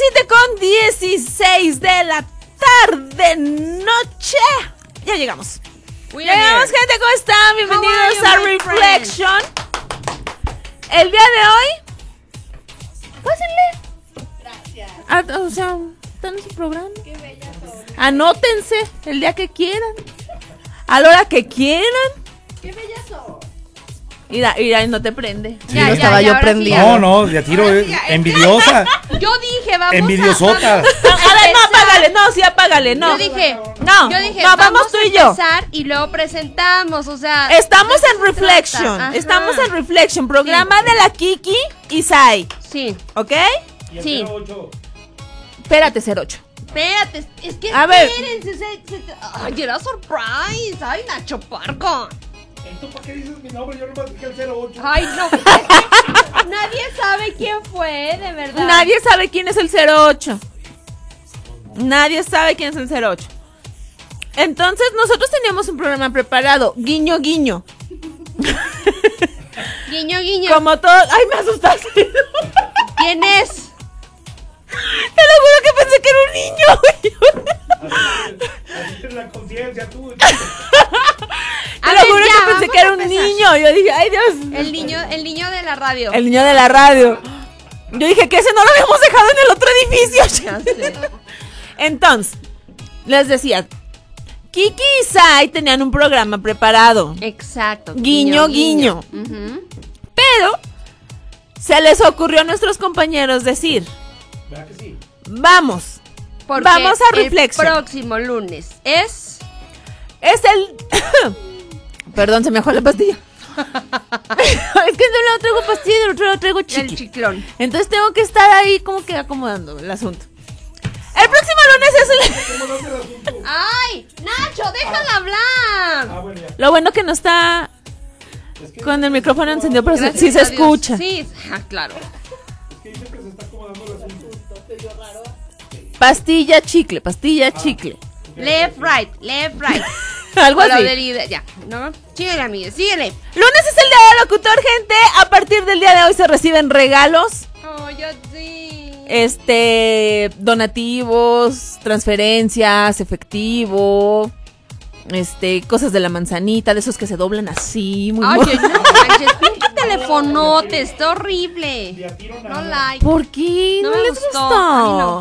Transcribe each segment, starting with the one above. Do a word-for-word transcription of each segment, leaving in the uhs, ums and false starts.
siete con dieciséis de la tarde, noche. Ya llegamos. We Llegamos, gente, ¿cómo están? Bienvenidos you, a Reflection. El día de hoy, pásenle. Gracias. Ah, o sea, están en su programa. Qué bellas son. Anótense el día que quieran, a la hora que quieran. Qué bellas son. Mira, mira, no te prende. Sí, Ya, no ya, estaba ya, yo ahora prendida. sí, ya. No, no, ya tiro, Ahora eh, sí, ya. envidiosa. Yo dije, vamos Envidiosota. a... A ver, no, apágale, no, sí, apágale, no. Yo dije, No, yo dije, no, vamos vamos tú a y yo. empezar y luego presentamos, o sea... Estamos ¿de qué en se Reflection, trata? Ajá. estamos en Reflection, programa de la Kiki y Sai, Sí, ¿ok? sí. Espérate, cero ocho. Espérate, es que A ver. espérense, se- se- ay, era surprise, ay, Nacho Parco. ¿Tú para qué dices mi nombre? Yo nomás dije el cero ocho. Ay, no, es que nadie sabe quién fue, de verdad. Nadie sabe quién es el cero ocho. Nadie sabe quién es el cero ocho. Entonces, nosotros teníamos un programa preparado, guiño, guiño. Guiño, guiño. Como todo. ¡Ay, me asustaste! Te ¿Quién es? lo juro que pensé que era un niño. Así tienes la conciencia tú. Te A lo ver, juro ya, que pensé vamos que era a un empezar. niño. Yo dije, ay Dios. El niño, el niño de la radio. El niño de la radio. Yo dije que ese no lo habíamos dejado en el otro edificio. Ya sé. Entonces, les decía, Kiki y Sai tenían un programa preparado, Exacto. Guiño, guiño. Ujú. pero se les ocurrió a nuestros compañeros decir, ¿Verdad que sí? vamos, Porque Vamos a Reflection. El próximo lunes es... es el... Perdón, se me bajó la pastilla. Es que de un lado traigo pastilla y del otro lado traigo El chiqui. chiclón. Entonces tengo que estar ahí como que acomodando el asunto. El próximo lunes es el... ¿Cómo no hace el asunto? ¡Ay! ¡Nacho, déjala Ah, hablar! bueno, ya. Lo bueno que no está Es que, con el micrófono encendido, pero se- Gracias sí se a Dios. escucha. Sí, ah, claro. es que dice que se está acomodando el asunto. Pastilla chicle, pastilla chicle. Left, right, left, right. Algo O lo así. del ide- Ya, ¿no? Síguele, amiga, síguele. Lunes es el día del locutor, gente. A partir del día de hoy se reciben regalos, Oh, yo sí. este, donativos, transferencias, efectivo, este, cosas de la manzanita, de esos que se doblan así, muy Ay, mo- ay, no manches, pinche telefonote, está horrible. Ni a tiro No nada. like. ¿Por qué? No No, me les gustó, gustó. a mí no.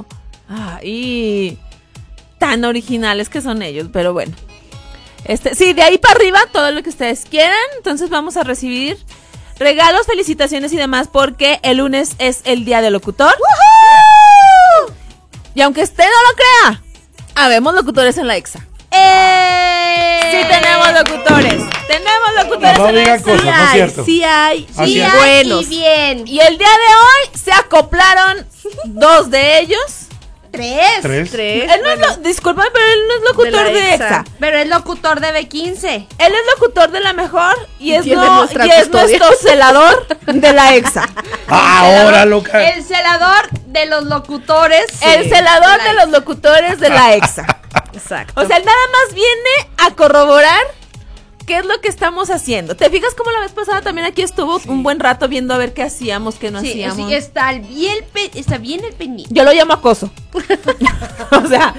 Ay, tan originales que son ellos, pero bueno. Este, sí, de ahí para arriba, todo lo que ustedes quieran. Entonces vamos a recibir regalos, felicitaciones y demás, porque el lunes es el día del locutor. ¡Woohoo! Y aunque usted no lo crea, habemos locutores en la EXA. ¡Eh! Sí tenemos locutores. Tenemos locutores No en la digan EXA. cosas, Sí no es hay, cierto. sí hay, Así sí es. hay buenos. Y bien. Y el día de hoy se acoplaron dos de ellos. Tres. Tres. Él no es lo, disculpa, pero él no es locutor De de, la EXA. EXA. Pero es locutor de B quince. Él es locutor de la mejor y es, tiene no- nuestra y es custodia. nuestro celador de la EXA. Ahora, loca. El celador de los locutores. El celador de los locutores de la EXA. Exacto. O sea, él nada más viene a corroborar qué es lo que estamos haciendo. ¿Te fijas cómo la vez pasada también aquí estuvo un buen rato viendo a ver qué hacíamos, qué no Sí, hacíamos? sí, está bien, pe- está bien el pendiente. Yo lo llamo acoso. O sea,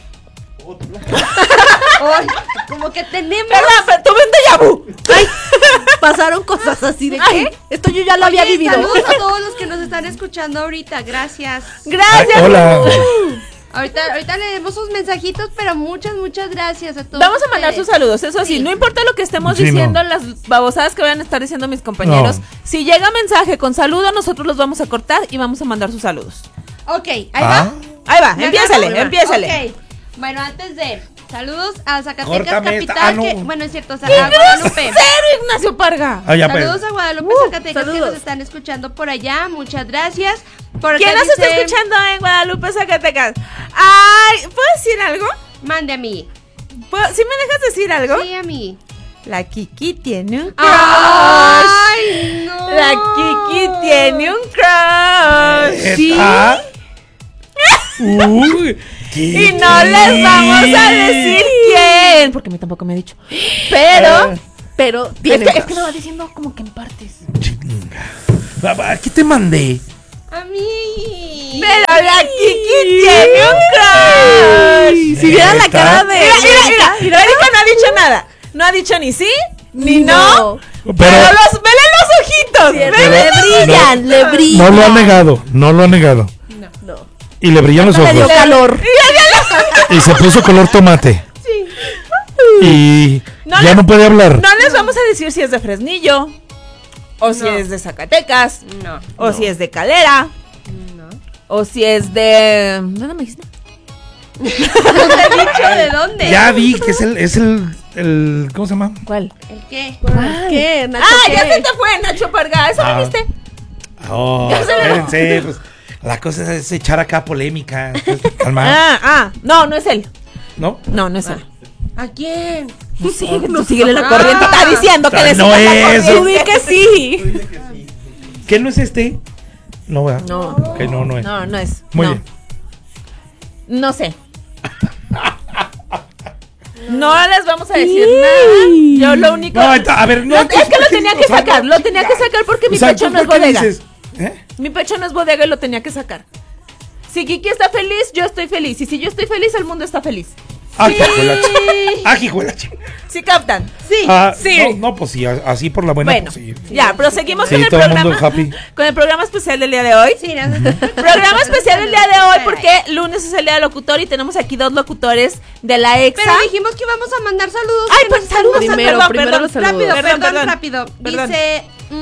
Ay, como que tenemos. perdón, pero tuve un déjà vu. Ay, pasaron cosas así de Ay. que esto yo ya lo había Oye, vivido. saludos a todos los que nos están escuchando ahorita. Gracias. Gracias. Ay, hola. Ahorita, ahorita leemos sus mensajitos, pero muchas, muchas gracias a todos. Vamos a mandar sus ustedes. saludos, eso sí, Sí. no importa lo que estemos Sí, diciendo, no. las babosadas que vayan a estar diciendo mis compañeros. No. Si llega mensaje con saludo, nosotros los vamos a cortar y vamos a mandar sus saludos. Ok, ahí Ah. va. Ahí va, ¿Me empiézale, agarro? empiézale. Ok. Bueno, antes de saludos a Zacatecas Córtame esta- Capital, ah, no. que, bueno, es cierto, a ¡Qué Guadalupe. grosero, Ignacio Parga! Ah, ya, Saludos pues. a Guadalupe, Uh, Zacatecas, que saludos. nos están escuchando por allá. Muchas gracias. Por acá ¿Quién nos está dice, escuchando en Guadalupe, Zacatecas? Ay, ¿puedo decir algo? Mande a mí. ¿Puedo- ¿Sí me dejas decir algo? Sí, a mí. La Kiki tiene un crush. ¡Ay, no! La Kiki tiene un crush. ¿Sí? ¿Está? Uy, Y no les vamos a decir quién, porque a mí tampoco me ha dicho. Pero, Eh. Pero es tiene que, es que lo va diciendo como que en partes. Chinga. ¿A qué te mandé? A mí. Pero la Kiki tiene un crush. Si vieran la ¿Neta? cara de. Mira, mira, mira. Erika no ha dicho nada. No ha dicho ni sí, ni no. Pero, Pero los, vele los ojitos. Le Vele los brillan, ojitos. le brillan. no lo ha negado, no lo ha negado. No. Y le brillan los Le dio ojos. calor. Y se puso color tomate. Y No ya le- no puede hablar. No les vamos a decir si es de Fresnillo, o si es de Zacatecas, No. o si es de Calera, No. o si es de... ¿Dónde me dijiste? ¿No te he dicho de dónde? Ya vi que es el, es el, el ¿cómo se llama? ¿Cuál? ¿El qué? ¿Qué? Nacho, Ah, ¿qué? ya se te fue, Nacho Parga. ¿Eso Ah. lo viste? Oh, espérense, pues, la cosa es echar acá polémica. Entonces, calma, Ah, ah, no, no es él. ¿no? No, no es él. ¿A quién? No sé, tú síguele la Ah. corriente. Está diciendo que Ah, le no sigas la es. corriente. Tú di que sí. ¿Qué no es este? No, ¿verdad? No. Ok, no, no es. No, no es. Muy no. bien. No sé. No les vamos a decir nada. Yo lo único. No, enta- a ver, no, Lo- entonces, es que lo ¿por qué tenía no? que O sea, sacar. no, Lo tenía que sacar porque mi O sea, pecho ¿tú no es por qué bodega. dices? ¿Eh? Mi pecho no es bodega y lo tenía que sacar. Si Kiki está feliz, yo estoy feliz. Y si yo estoy feliz, el mundo está feliz. Ah, hijuela, chi- ah, hijuela, chi- ¿Sí captan? Sí. Ah, sí. No, no, pues sí, a- así por la buena. Bueno, pues sí. ya, proseguimos Sí, con el todo el programa. mundo happy. Con el programa especial del día de hoy. Sí, no. Programa especial del día de hoy porque lunes es el día del locutor y tenemos aquí dos locutores de la EXA. Pero dijimos que íbamos a mandar saludos. Ay, que pues nos están saludos, mandando. Primero, perdón, primero perdón. los saludos. Rápido, Perdón, perdón, perdón. rápido. Perdón. Dice,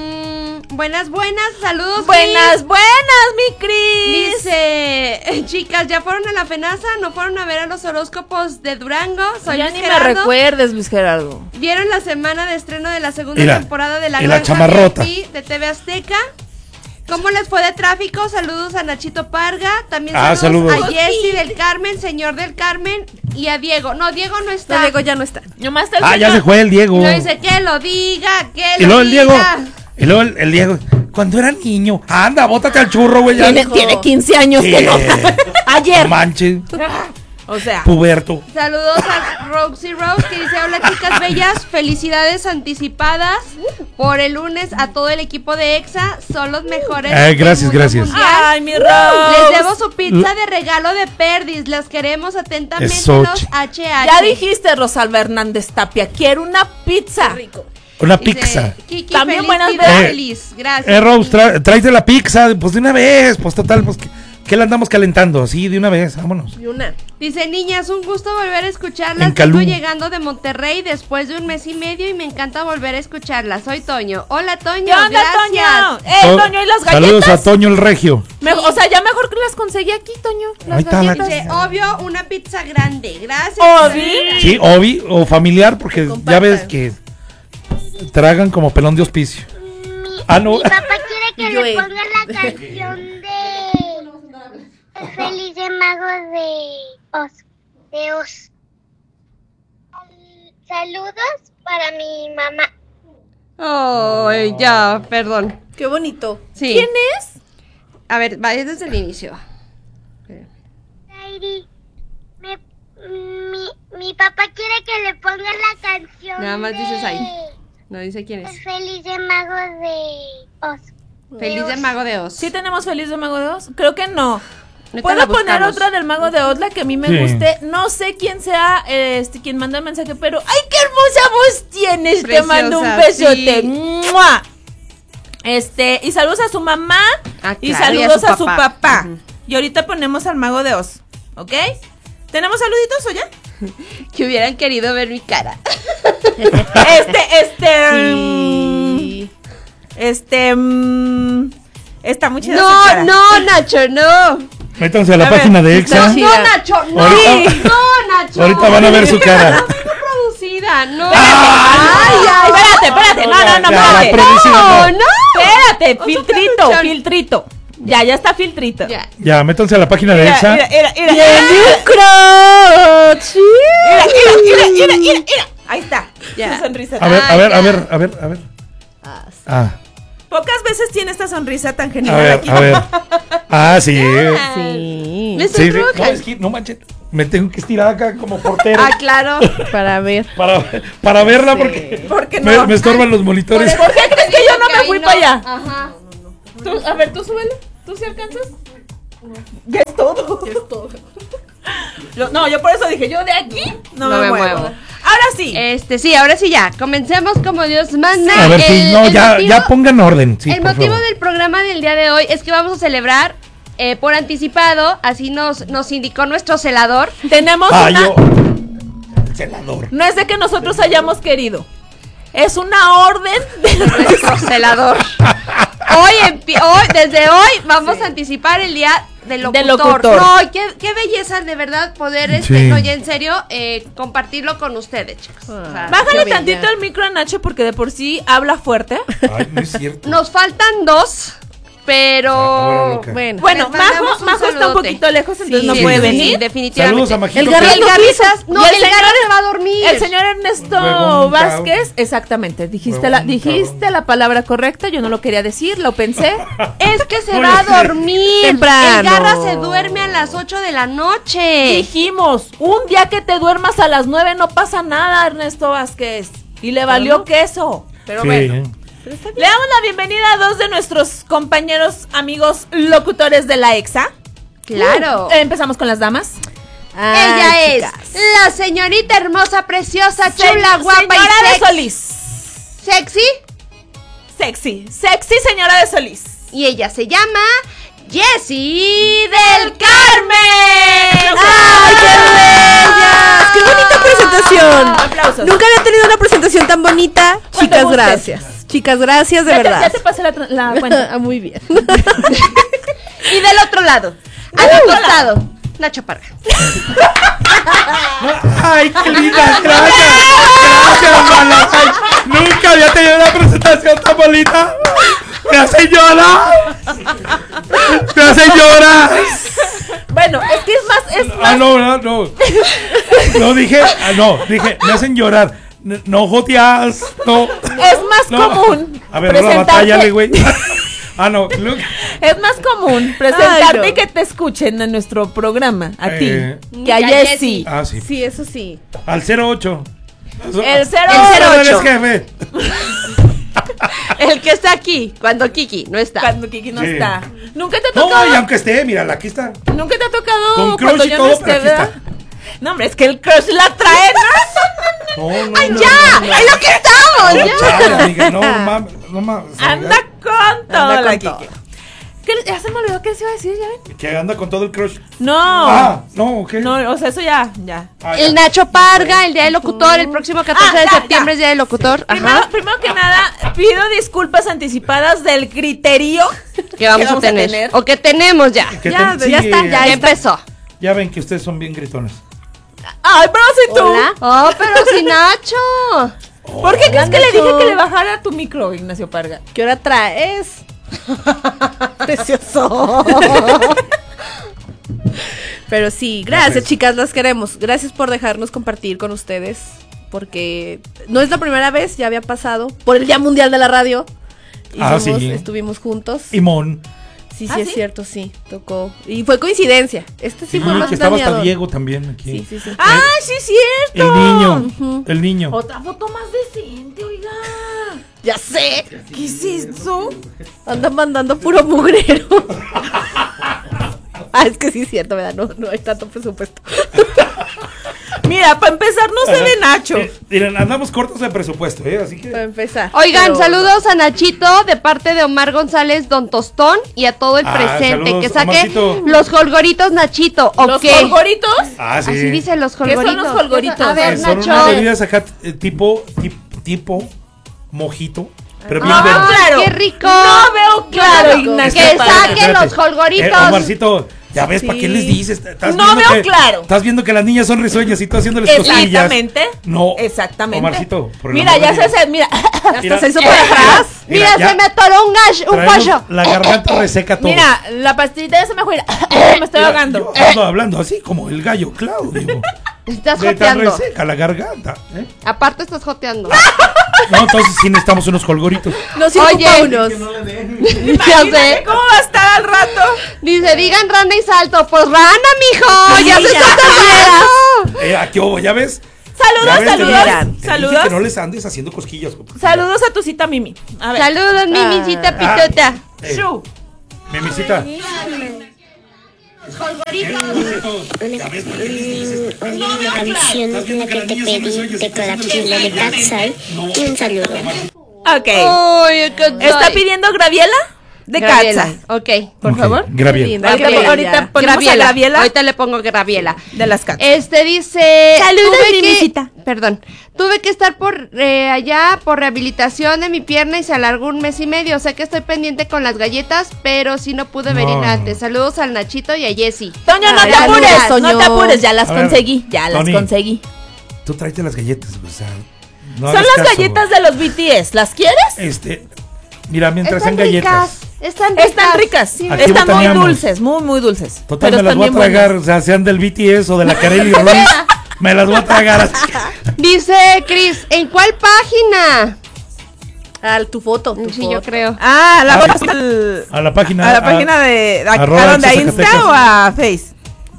mm, buenas, buenas, saludos. Buenas, buenas, mi Cris. Dice, chicas, ¿ya fueron a la FENASA? ¿No fueron a ver a los horóscopos de Durango? Soy Ya Luis ni me Gerardo. recuerdes, Luis Gerardo. ¿Vieron la semana de estreno de la segunda Y la- temporada de La y la Granja chamarrota. V I P de T V Azteca? ¿Cómo les fue de tráfico? Saludos a Nachito Parga. También Ah, saludos, saludos. a Jessy del Carmen, señor del Carmen y a Diego. No, Diego no está. No, Diego ya no está. Nomás está el Ah, ya señor. se fue el Diego. Y no dice que lo diga, que Y lo luego el diga. Diego. Y luego el, el Diego. Cuando era niño. Anda, bótate al churro, güey. ya. Tiene, tiene quince años Sí. que no. Ayer. No manches. O sea. Puberto. Saludos a Roxy Rose que dice, hola chicas bellas, felicidades anticipadas por el lunes a todo el equipo de EXA, son los mejores. Ay, del gracias, mundo gracias. mundial. Ay, mi Rose. Les debo su pizza de regalo de Perdis, las queremos atentamente Eso, los chi- H H. Ya dijiste, Rosalba Hernández Tapia, quiero una pizza. Rico. Una Dice, pizza. Kiki, También feliz buenas vida, veces. feliz, gracias. Eh, Rose, tra tráete la pizza. Pues de una vez. Pues total, pues que, que la andamos calentando. Sí, de una vez. Vámonos. Y una. Dice, niñas, un gusto volver a escucharlas. En Vengo Calú. llegando de Monterrey después de un mes y medio y me encanta volver a escucharlas. Soy Toño. Hola, Toño. ¿Qué onda, gracias. Toño? Eh, To- Toño, ¿y las galletas? Saludos a Toño el Regio. Me- o sea, ya mejor que las conseguí aquí, Toño. Las Ahí está la- galletas. Dice, obvio, una pizza grande. Gracias. Obi. Sí, Obi o familiar, porque ya compartan. ves que tragan como pelón de hospicio. Ah, no. Mi papá quiere que Yo, le eh. ponga la canción de Feliz de Mago de Oz. De Oz. Saludos para mi mamá. Ay, ya, perdón. Qué bonito. Sí. ¿Quién es? A ver, vaya desde el inicio. Zairi, me- mi, mi papá quiere que le ponga la canción Nada más de dices ahí. No dice quién es. Feliz de Mago de Oz. Feliz del Mago de Oz. ¿Sí tenemos Feliz de Mago de Oz? Creo que no. Ahorita ¿Puedo la poner buscamos. otra del Mago de Oz, la que a mí me Sí. guste? No sé quién sea este quien manda el mensaje, pero ¡ay, qué hermosa voz tienes! Te mando un Preciosa, besote. sí. ¡Mua! Este, y saludos a su mamá Ah, y claro, y a saludos su a su papá. papá. Ujú. Y ahorita ponemos al Mago de Oz, ¿ok? ¿Tenemos saluditos o ya? Que hubieran querido ver mi cara. Este, este... Sí. mm, Este... mm, está muy chida esa cara. No, no, Nacho, no. Métanse a la A ver, página de está EXA. chida. No, Nacho, no. Ahorita- No, Nacho. Ahorita van a ver su cara. No vengo producida, no. Ay, ay, espérate, espérate, no, no, no, Ya, la espérate. producción, No, no. no. Espérate, Oso filtrito, peluchón. filtrito. Ya, ya está filtrito. Ya. Ya, métanse a la página de Mira, EXA. mira, mira, mira. ¡Tiene un crush! Mira, mira, mira, mira, mira, mira. Ahí está. Ya. Su sonrisa. A ver, a Ay, ver, ya. a ver, a ver, a ver. Ah, sí. Ah, Pocas veces tiene esta sonrisa tan a genial ver, aquí. a ver. Ah, sí. Sí. Me Sí, sí. sonroja. No, es que, no manches. Me tengo que estirar acá como portero Ah, claro. Para ver. para, para verla Sí. porque Porque me, no. me estorban los monitores. ¿Por qué crees que yo no me Ahí fui no. para allá? Ajá. Tú- a ver, tú súbele. ¿Tú sí alcanzas? Ya es todo. Ya es todo. Yo- no, yo por eso dije, yo de aquí no, No me, me muevo. muevo. Ahora sí. Este, sí, ahora sí ya. Comencemos como Dios manda. A ver, El- sí, no, el ya, motivo- ya pongan orden. Sí, el por motivo favor. del programa del día de hoy es que vamos a celebrar eh, por anticipado, así nos, nos indicó nuestro celador. Tenemos Ah, una... yo. Celador. No es de que nosotros hayamos querido. Es una orden de Nuestro celador. Hoy, empi- hoy, desde hoy, vamos a anticipar el día del locutor. Del locutor. No, qué, qué belleza de verdad poder, este, Sí. no, ya en serio, eh, compartirlo con ustedes, chicos. O sea, Bájale Qué tantito bella. el micro a Nacho porque de por sí habla fuerte. Ay, no es cierto. nos faltan dos, pero... Ahora, loca. Bueno. Bueno, Les mandamos Majo, un Majo está un saludote. poquito lejos, entonces Sí, no sí, puede sí, venir. sí, definitivamente. Saludos a Majito. El Y Garra el no Garrizas, quiso. no, Y el el señor- Garra se va a dormir. El señor Ernesto Huevón, Vázquez, exactamente, dijiste la, Huevón, dijiste cabrón. la palabra correcta, yo no lo quería decir, lo pensé. Es que se No, va a ya sé. dormir. Temprano. El Garra se duerme a las ocho de la noche. Dijimos, un día que te duermas a las nueve no pasa nada, Ernesto Vázquez. Y le valió queso. Pero Sí, bueno. ¿eh? Le damos la bienvenida a dos de nuestros compañeros, amigos, locutores de la EXA. Claro. Eh, empezamos con las damas. Ay, Ella chicas. es la señorita hermosa, preciosa, chula, Se- guapa señora y de sexy. Solís. Sexy. Sexy, sexy señora de Solís. Y ella se llama Jessie del Carmen. ¡Ay, qué bellas! ¡Qué bonita presentación! Aplausos. Nunca había tenido una presentación tan bonita. Cuando Chicas, gustes. gracias. Chicas, gracias, de Ya te- verdad. ya te pasé la, tra- la cuenta. Ah, muy bien. Y del otro lado, al Uh. otro lado, Nacho Parga. Ay, qué linda, gracias. Gracias, malas. Ay, nunca había tenido una presentación tan bonita. Me hace llorar. Me hace llorar. Bueno, es que es más, es Ah, más. no, no, no. No dije, ah, no, dije, me hacen llorar. N- No joteas, no. Es más No. común A ver, ahora presentarte- batállale, güey. Ah, no. look. Es más común presentarte Ay, no. y que te escuchen en nuestro programa, a Eh. ti, que a Y a Jessie. Jessie. Ah, sí. Sí, eso sí. Al cero ocho. El cero ocho. ocho. jefe. El que está aquí, cuando Kiki no está. Cuando Kiki no Sí. está. Nunca te ha No, tocado. y aunque esté, mírala, aquí está. Nunca te ha tocado Con crush cuando y yo todo, no pero esté, aquí ¿verdad? No, hombre, es que el crush la trae. No, no, no. ¡Ya! no, no. ¡Es lo que estamos! No, ¡Ya! chale, amiga, no mames, no mames. Anda con todo Anda la con Kiki. todo. ¿Qué le- ya se me olvidó qué les iba a decir, ¿ya ven? Que anda con todo el crush. No. Ah, no, ¿qué? No, o sea, eso ya, ya. Ah, ya. El Nacho Parga, el día del locutor, el próximo catorce Ah, de ya, septiembre ya. es día del locutor. Primero, Ajá. primero que nada, pido disculpas anticipadas del criterio Que vamos, que a, tener. tener. O que tenemos ya. Que Ya, ten- ya sí, está, Ya, ya empezó. Ya ven que ustedes son bien gritones. Ay, pero si tú. Hola. Oh, pero si Nacho. ¿Por qué crees que le dije Nacho. que le bajara tu micro, Ignacio Parga? ¿Qué hora traes? Precioso. Pero sí, gracias, Gracias. chicas, las queremos. Gracias por dejarnos compartir con ustedes. Porque no es la primera vez, ya había pasado. Por el Día Mundial de la Radio. Ah, Hicimos- sí. Estuvimos juntos. Imón. Sí, sí, ¿Ah, es sí? cierto, sí. Tocó. Y fue coincidencia. Este sí, Sí, fue más que estaba hasta planeado. Diego también aquí. Sí, sí, sí. ¡Ay, sí, es cierto! El niño. Ujú. El niño. Otra foto más decente, oiga. Ya sé. ¿Qué es eso? Andan mandando puro mugrero. Ah, es que sí es cierto, ¿verdad? No, no hay tanto presupuesto. Mira, para empezar no se ve Nacho. Eh, miren, andamos cortos de presupuesto, ¿eh? Así que. Para empezar. Oigan, Pero- saludos a Nachito de parte de Omar González Don Tostón y a todo el Ah, presente. saludos, Que saque Omarcito. los holgoritos, Nachito. ¿O ¿Los qué? colgoritos? Ah, sí. Así dicen los ¿Qué son holgoritos. los holgoritos? A Eh, ver, son Nacho. unas bebidas acá eh, tipo, tipo, tipo mojito. Pero bien No veo verde. claro. qué rico. No veo claro, No, Ignacio que Parga. saque Espérate. los holgoritos. Eh, Omarcito, ya ves, ¿para Sí. qué les dices? Estás No viendo veo que- claro. Estás viendo que las niñas son risueñas y tú haciéndoles cosquillas. Exactamente. No. Exactamente. Omarcito, por el Mira, amor ya de se Dios. hace, mira. Mira, se hizo eh, para atrás. Mira, ya se me atoró un gash, un traemos pollo. La garganta reseca todo. Mira, la pastillita ya se me fue. Me estoy Mira, ahogando. Yo ando hablando así como el gallo Claudio. Estás De tan joteando. reseca la garganta. ¿eh? Aparte estás joteando. No, entonces sí necesitamos unos colgoritos. No, sí Oye. ocupa unos. Ya Imagínate sé. ¿Cómo va a estar al rato? Dice, digan rana y salto. Pues rana, mijo. Sí, ya se ya. está tardando. Eh, aquí hubo, ¿ya ves? Saludos, ¿Ya ves? Te saludos. dije- te dije Saludos. que no les andes haciendo cosquillas. Saludos a tu cita, Mimi. A ver. Saludos, mi misita Ah. pitota. Eh, Shu. Mimisita. Una canción la que te pedí de Colapsila de Katsai y un saludo. Ok. Uy, Katsai. ¿Está pidiendo Graviela? De Graviela. Katza. Ok. Por Ok, favor. Graviela. Ahorita, Graviela, ahorita ya. ponemos Graviela. a Graviela Ahorita le pongo Graviela. de las Katza. Este dice. Saludos, tuve mi que- visita. Perdón. Tuve que estar por eh, allá por rehabilitación de mi pierna y se alargó un mes y medio. Sé que estoy pendiente con las galletas, pero sí no pude venir No. antes. Saludos al Nachito y a Jessy. Toño, no Ay, te apures, saludas, no te Toño. apures, ya las A ver, conseguí, ya las Tony. conseguí. Tú tráete las galletas, o sea. No Son hagas las caso. galletas de los B T S, ¿las quieres? Este. Mira, mientras Están sean galletas. ricas. Están ricas. Están ricas, Sí, Aquí están muy botaneamos. dulces, muy, muy dulces. Total, pero me las están voy a bien tragar, buenas. o sea, sean del B T S o de la Kareli Ruiz. Me las voy a tragar así. Dice Chris, ¿en cuál página? Al tu foto. Tu Sí, foto. yo creo. Ah, la Ah, botas al- A la página. a la página de, ¿a, arroba ¿a dónde? ¿A Exa Insta Zacatecas. o a Face?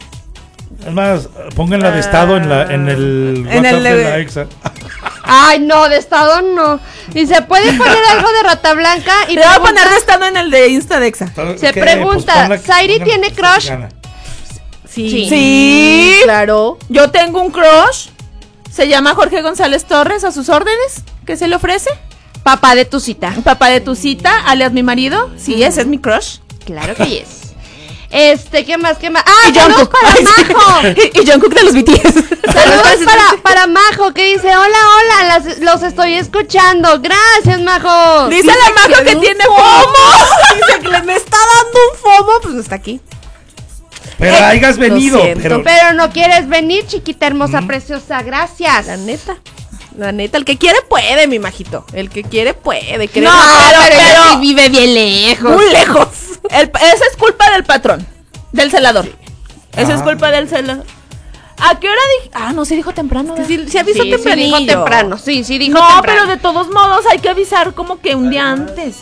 Es más, pónganla de estado en, la, en el En WhatsApp el de de- la Exa. Ay, no, de estado no. Y se puede poner algo de Rata Blanca y Le voy a pregunta- poner estando en el de Insta de Exa. Se ¿Qué? pregunta, ponla- ¿Zairi pongan- tiene crush? gana. Sí. Sí. Sí. Claro. Yo tengo un crush. Se llama Jorge González Torres, a sus órdenes. ¿Qué se le ofrece? Papá de tu cita. Papá de tu cita, alias mi marido. Sí, ese es mi crush. Claro que es. Este, ¿qué más? ¿Qué más? ¡Ah, Y saludos Jungkook. para Ay, sí. Majo! Y, y Jungkook de los B T S. Saludos para, para Majo, que dice, hola, hola, las- los estoy escuchando. Gracias, Majo. Dice la Majo que un tiene FOMO. FOMO. Dice que le me está dando un FOMO, pues no está aquí. Pero Eh, hayas venido. siento, Pero, Pero no quieres venir, chiquita hermosa, preciosa. Gracias. La neta. La neta, el que quiere puede, mi majito. El que quiere puede. Querer- No, pero- pero, ella pero- sí vive bien lejos. Muy lejos. El- esa es culpa del patrón, del celador. Esa es Ah. culpa del celador. ¿A qué hora dije? Ah, no, se dijo temprano. ¿verdad? Sí, sí avisó Sí, sí tempranillo. dijo temprano, sí, sí dijo No, temprano. pero de todos modos hay que avisar como que un día antes.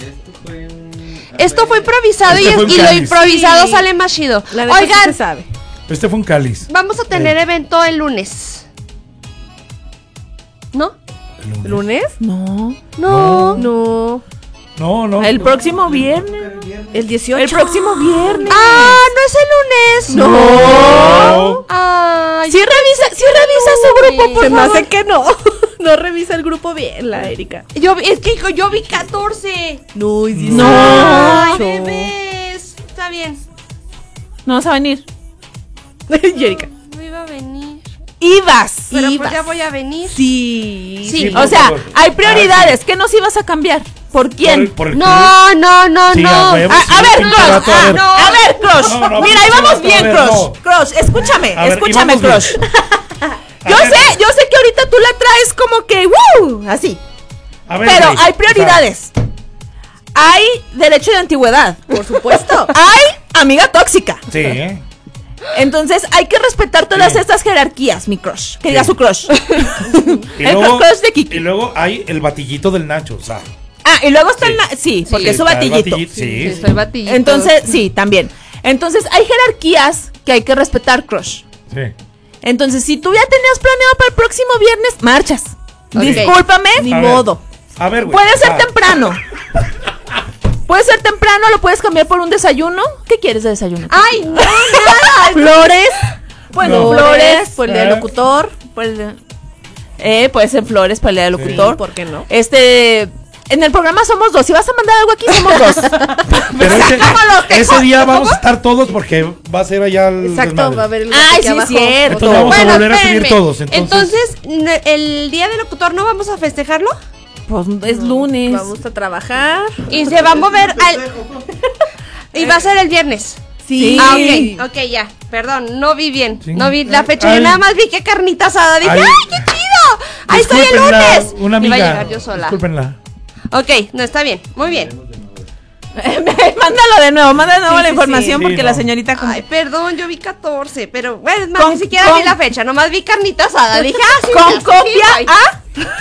Esto fue improvisado Este y, fue un y lo cáliz. improvisado Sí. sale más chido. La neta sí Oigan, se sabe. este fue un cáliz. vamos a tener evento el lunes. ¿No? El lunes. ¿Lunes? No. No. No. No, no. El próximo viernes. El dieciocho. El próximo viernes. Ah, no es el lunes. No. Ay, Sí revisa, sí revisa su grupo, por Se me favor. hace que no. No revisa el grupo bien, la Erika. yo vi- es que hijo, yo vi catorce. No, y No. Ay, bebés. Está bien. No vas a venir. Y Erika. No iba a venir. Ibas. Pero Ibas. pues ya voy a venir. Sí. Sí. Sí, O por sea, favor. hay prioridades. ¿Qué nos ibas a cambiar? ¿Por quién? Por, por el No, no, no, Sí, no. a huevo. A, sí, a ver, pinche Crush. vato, a ah, ver. no, a ver, Crush. No, no, Mira, ahí pinche vamos vato, bien, a ver, Crush. no. Crush, escúchame, A ver, escúchame, íbamos bien. Crush. A Yo ver, sé, yo sé que ahorita tú la traes como que, ¡woo! Así. a ver, Pero güey, hay o sea, prioridades. Hay derecho de antigüedad. Por supuesto. Hay amiga tóxica. Sí, ¿eh? Entonces hay que respetar todas Sí. estas jerarquías, mi crush. Que diga Sí. su crush. Y El luego, crush de Kiki. y luego hay el batillito del Nacho, o sea. Ah, y luego está Sí. el... na- Sí, porque es su está el batillito. Sí, Sí, sí. soy batillito. Entonces, sí, también. Entonces hay jerarquías que hay que respetar, crush. sí. Entonces, si tú ya tenías planeado para el próximo viernes, marchas. Ok. Discúlpame, Ni A ver, modo. A ver, güey. puede ser ah, temprano. Puede ser temprano, lo puedes cambiar por un desayuno. ¿Qué quieres de desayuno? Ay, no, nada. Flores. Bueno, Flores. flores. Por el día del Eh. locutor. por el- eh, puede ser flores para el día del locutor. Sí, ¿por qué no? Este, en el programa somos dos. Si vas a mandar algo aquí, somos dos. Pero ese, Sacámoslo, ¿qué? ese día vamos a estar todos porque va a ser allá el Exacto, desmadre. va a haber el Ay, aquí sí, abajo. cierto. Entonces vamos a Bueno, volver a subir espérenme. todos. Entonces, Entonces, n- ¿el día del locutor no vamos a festejarlo? Pues es lunes. Vamos a trabajar. Y se va a mover al... Y va a ser el viernes. Sí. Ah, ok, ok, ya. Perdón, no vi bien. Sí. No vi la fecha. Ay. Yo nada más vi que carnita asada. Dije, Ay. ¡ay, qué chido! ¡Ahí estoy el discúlpenla, lunes! Una amiga. Iba a llegar yo sola. Discúlpenla. Ok, no, está bien. Muy bien. Mándalo de nuevo, manda de nuevo Sí, la sí, información sí. porque Sí, la no. señorita como... Ay, perdón, yo vi catorce. Pero, bueno, es más, Con- ni siquiera con- vi la fecha. Nomás vi carnita asada. Dije, ah, sí. con ya, sí, copia ay. a...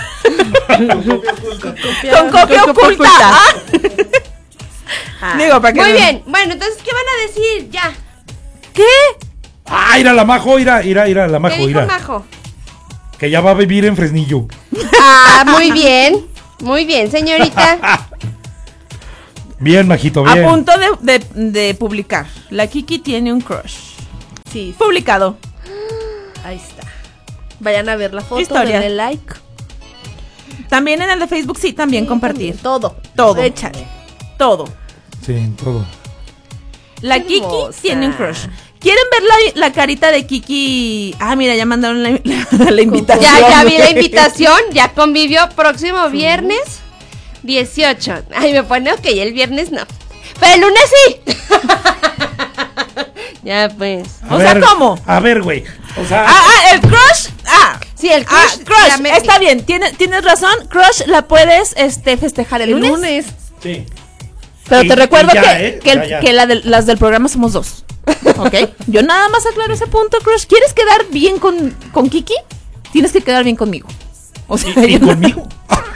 Con copia oculta. ¿Ah? Ah. Digo, para que Muy no- bien. Bueno, entonces, ¿qué van a decir? Ya. ¿Qué? Ah, ira la Majo, ira, ira, ira, la Majo, ¿Qué dijo ira. Majo? Que ya va a vivir en Fresnillo. Ah, muy bien. Muy bien, señorita. Bien, Majito, bien. A punto de, de, de publicar. La Kiki tiene un crush. Sí, publicado. ahí está. Vayan a ver la foto, Historia. denle like. También en el de Facebook, sí, también compartir. Todo. Todo. Échale. Todo. Sí, todo. La Qué Kiki hermosa. tiene un crush. ¿Quieren ver la, la carita de Kiki? Ah, mira, ya mandaron la, la, la invitación. Ya, ya vi la invitación, ya convivió próximo viernes dieciocho. Ay, me pone ok, el viernes no. Pero el lunes sí. Ya pues. A O sea, ver, ¿cómo? A ver, güey. O sea, Ah, ah, el crush. Ah, Sí, el crush. ah, crush. ya me- Está bien, tiene- tienes razón. Crush la puedes este, festejar el, El lunes. lunes. sí. Pero Y- te recuerdo y ya, que, ¿eh? que, el- Ya, ya. que la de- las del programa somos dos. ¿Ok? Yo nada más aclaro ese punto, Crush. ¿Quieres quedar bien con, con Kiki? Tienes que quedar bien conmigo. O sea, Y, y yo- conmigo.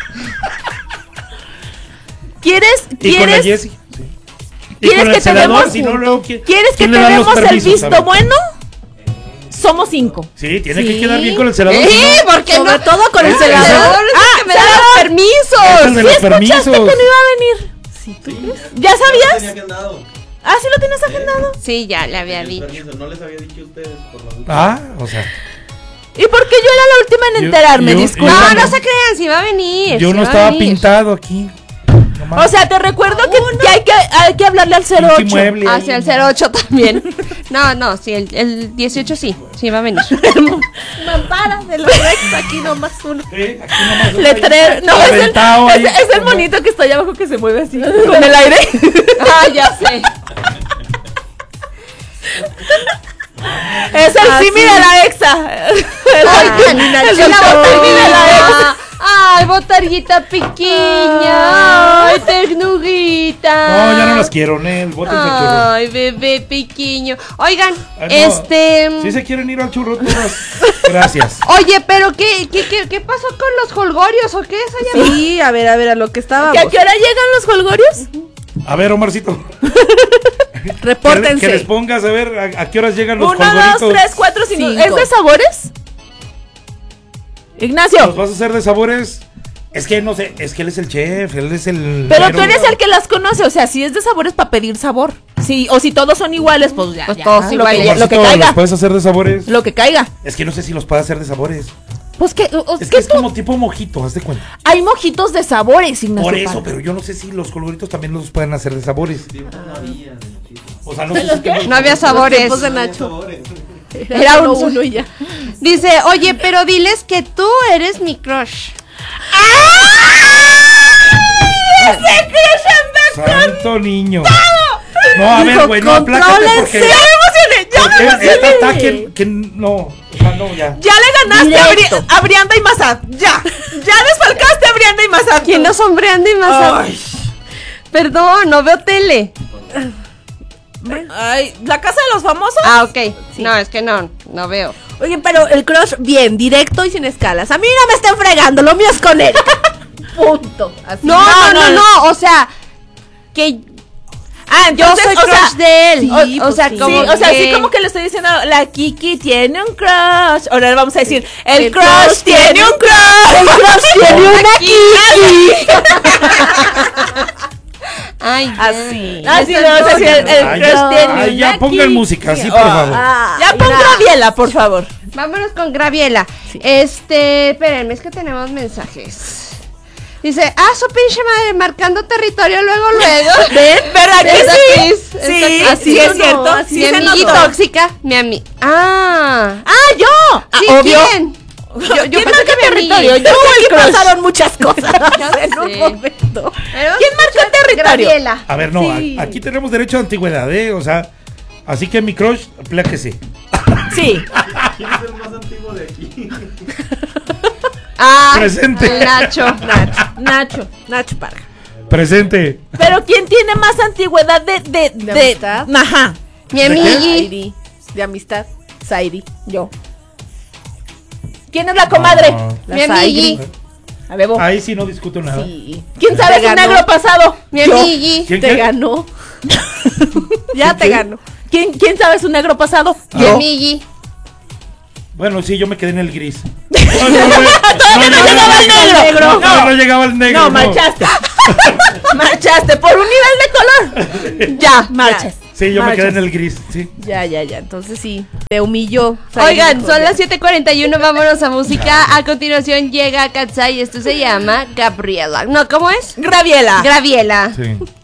¿Quieres, Y con la quieres, Jessie. Sí. Y ¿quieres con el que te senador, demos- si no, luego, ¿quién- ¿quieres que quién te le da los demos el permisos? A visto ver. bueno? Somos cinco. Sí, tiene Sí. que quedar bien con el senador. Sí, si no, porque Sobre no. todo con el Ah, celador. senador es el Ah, que me da los senador. es permisos. el de ¿Sí los escuchaste permisos. que no iba a venir? Sí, ¿tú crees? ¿Ya sabías? Tenía agendado. Ah, ¿sí lo tienes agendado? Sí, ya le había El dicho. permiso, no les había dicho a ustedes por la última. Ah, o sea, ¿Y por qué yo era la última en Yo- enterarme? yo- Disculpa. No, yo no no. se crean, sí va a venir. yo sí no va a estaba venir. pintado aquí. No O sea, te recuerdo que, que hay que hay que hablarle al cero Pinche ocho. mueble ahí. Hacia el cero ocho también. No, no, sí, el, el dieciocho sí, sí va a venir. Mampara de los Rex, aquí nomás uno. Sí, aquí nomás está Letrero. No, es el, aventado es, ahí, es el como- monito que está allá abajo que se mueve así. Con el aire. Ah, ya sé. Es el Ah, Simi sí. de la exa. El, Oigan, el, es el la Simi de la exa. botarguita. Ay, botarguita pequeña. Ay, ternurita. No, ya no las quiero, Nel. Bótense al churro. Ay, bebé pequeño. Oigan, Ah, no. este. Si se quieren ir al churro todas. Gracias. Oye, pero ¿qué, qué, qué, qué pasó con los holgorios o qué es allá? Sí, a ver, a ver, a lo que estábamos. ¿Que ¿A qué hora llegan los holgorios? A ver, Omarcito. Repórtense. Que, que les pongas a ver a, a qué horas llegan los Uno, dos, colgoritos. tres, cuatro, cinco. Cinco. ¿Es de sabores? ¿Los Ignacio. vas a hacer de sabores? Es que no sé, es que él es el chef, él es el... Pero mero- tú eres el que las conoce. O sea, si es de sabores para pedir sabor. Sí, o si todos son iguales, pues ya. Pues ya, todos lo iguales. que, lo que Omarcito, caiga. ¿los puedes hacer de sabores? Lo que caiga. Es que no sé si los puedo hacer de sabores. Pues que, o- Es ¿qué que es tú? como tipo mojito, haz de cuenta. Hay mojitos de sabores, Ignacio. Por eso, Parra. pero yo no sé si los colgoritos también los pueden hacer de sabores. O sea, no sé si No había Los sabores. tiempos de Nacho. Sabores. Era Era uno, un- uno y ya. Dice, oye, pero diles que tú eres mi crush. Santo niño. No, a ver, Dijo, güey, no, aplácate contrólense. porque... Ya me emocioné, ya me porque emocioné. este ataque que no, o sea, no, ya. Ya le ganaste a, Directo. Bri- a Brianda y Mazat. Ya. Ya desfalcaste a Brianda y Mazat. ¿Quién no sombreando y más? Ay. Perdón, no veo tele. Ay, ¿la casa de los famosos? Ah, ok. No, es que no, no veo. Oye, pero el crush, bien, directo y sin escalas. A mí no me estén fregando, lo mío es con él. Punto. Así. No, no, no, no, no, o sea, que Ah, yo entonces, soy o sea, crush de él. sí, o, o pues sea, sí. como Sí, o sea, que- así como que le estoy diciendo, la Kiki tiene un crush. Ahora le vamos a decir, el, El crush, crush tiene tiene un crush. El crush tiene una Kiki. Ay, ya. Así. Así le vamos a decir, el, el Ay, crush ya, tiene ay, una ya pongan Kiki. música, sí, por Oh. favor. Ah, Ya pon mira. Graviela, por favor. Vámonos con Graviela. Este, espérenme, es que tenemos mensajes. Dice, ah, su pinche madre, marcando territorio luego, luego. ¿Ven? ¿Verdad que Esta sí? Cris, Sí, esta sí, Cris. es no, cierto. así Sí mi se amiguita notó. tóxica, mi ami. Ah, Ah, yo. Ah, sí, obvio. ¿quién? Yo, yo ¿Quién pensé marca que mi territorio? amiguita. Yo o el Aquí crush. pasaron muchas cosas Ya en un sé. momento. Pero ¿Quién marca territorio? Graviela. A ver, no, Sí. a- aquí tenemos derecho a antigüedad, ¿eh? O sea, así que mi crush, pláquese. Sí. ¿Quién es el más antiguo de aquí? Ah, Presente. Nacho. Nacho, Nacho. Nacho Parga. Presente. Pero ¿quién tiene más antigüedad de... De, ¿De de- amistad? Ajá. Mi ¿De qué? amigui. Sairi. De amistad. Sairi. Yo. ¿Quién es la comadre? Ah, Mi La amigui. Sairi. A Bebo. ahí sí no discuto nada. Sí. ¿Quién sabe Te su ganó. negro pasado? Mi Yo. amigui. ¿Quién Te qué? ganó. ya te qué? ganó. ¿Quién, ¿Quién sabe su negro pasado? Mi amigui. Bueno, sí, yo me quedé en el gris. Todavía no llegaba el negro. No, no, no llegaba el negro. No, marchaste. marchaste por un nivel de color. Ya, marchas. Sí, yo Marchas. me quedé en el gris, sí. Ya, ya, ya. Entonces sí, te humilló. Oigan, son las siete cuarenta y uno, vámonos a música. A continuación llega Katsai, esto se llama Gabriela. No, ¿cómo es? Graviela. Graviela. Sí.